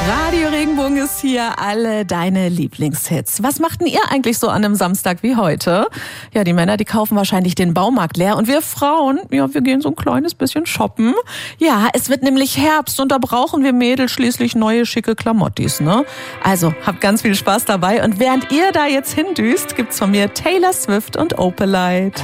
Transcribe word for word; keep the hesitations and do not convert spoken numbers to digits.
Radio Regenbogen ist hier, alle deine Lieblingshits. Was machten ihr eigentlich so an einem Samstag wie heute? Ja, die Männer, die kaufen wahrscheinlich den Baumarkt leer und wir Frauen, ja, wir gehen so ein kleines bisschen shoppen. Ja, es wird nämlich Herbst und da brauchen wir Mädels schließlich neue schicke Klamottis, ne? Also, habt ganz viel Spaß dabei und während ihr da jetzt hindüst, gibt's von mir Taylor Swift und Opalite.